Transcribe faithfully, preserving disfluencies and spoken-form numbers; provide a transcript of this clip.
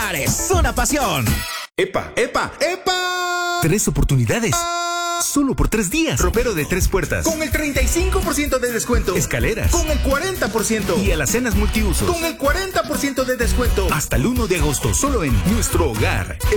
hogar es una pasión. ¡Epa, epa, epa! Tres oportunidades. Solo por tres días. Ropero de tres puertas. Con el treinta y cinco por ciento de descuento. Escaleras. Con el cuarenta por ciento. Y alacenas multiusos. Con el cuarenta por ciento de descuento. Hasta el uno de agosto. Solo en Nuestro Hogar.